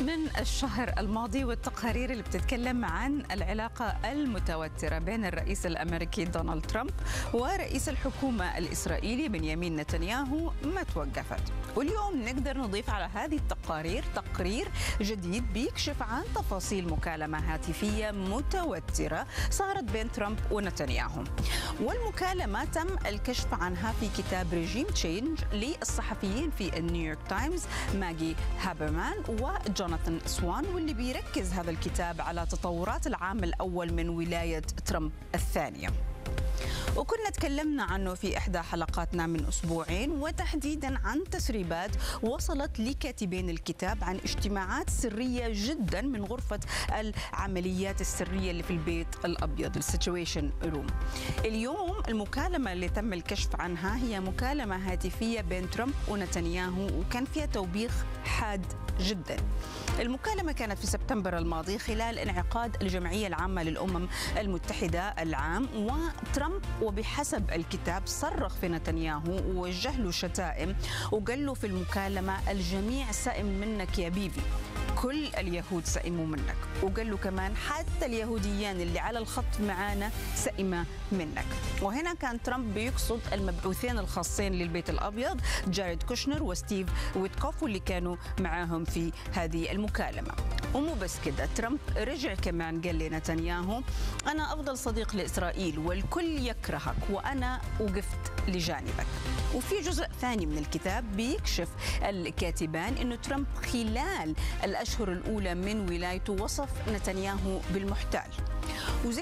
من الشهر الماضي والتقارير اللي بتتكلم عن العلاقة المتوترة بين الرئيس الأمريكي دونالد ترامب ورئيس الحكومة الإسرائيلي بنيامين نتنياهو ما توقفت. واليوم نقدر نضيف على هذه التقارير تقرير جديد بيكشف عن تفاصيل مكالمة هاتفية متوترة صارت بين ترامب ونتنياهو. والمكالمة تم الكشف عنها في كتاب ريجيم تشينج للصحفيين في النيويورك تايمز ماجي هابرمان وجوناثان سوان، واللي بيركز هذا الكتاب على تطورات العام الأول من ولاية ترامب الثانية. وكنا تكلمنا عنه في إحدى حلقاتنا من أسبوعين، وتحديدا عن تسريبات وصلت لكاتبين الكتاب عن اجتماعات سرية جدا من غرفة العمليات السرية اللي في البيت الأبيض، السيتويشن روم. اليوم المكالمة اللي تم الكشف عنها هي مكالمة هاتفية بين ترامب ونتنياهو، وكان فيها توبيخ حاد جدا. المكالمة كانت في سبتمبر الماضي خلال انعقاد الجمعية العامة للأمم المتحدة العام، وترامب وبحسب الكتاب صرخ في نتنياهو ووجه له شتائم وقال له في المكالمة: الجميع سائم منك يا بيبي، كل اليهود سئموا منك. وقال له كمان: حتى اليهوديان اللي على الخط معانا سئمة منك. وهنا كان ترامب بيقصد المبعوثين الخاصين للبيت الأبيض جاريد كوشنر وستيف ويتكوف، واللي كانوا معاهم في هذه المكالمة. ومو بس كده، ترامب رجع كمان قال لنتنياهو: أنا أفضل صديق لإسرائيل والكل يكرهك وأنا وقفت لجانبك. وفي جزء ثاني من الكتاب بيكشف الكاتبان أنه ترامب خلال الأشهر الأولى من ولايته وصف نتنياهو بالمحتال. وزي